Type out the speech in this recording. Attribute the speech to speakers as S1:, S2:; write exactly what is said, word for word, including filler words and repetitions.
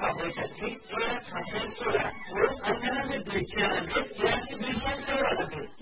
S1: छ बैसठी तेह्र छ सय सोह्र हो अन्ठानब्बे दुई छ्यानब्बे तिरासी दुई सय चौरानब्बे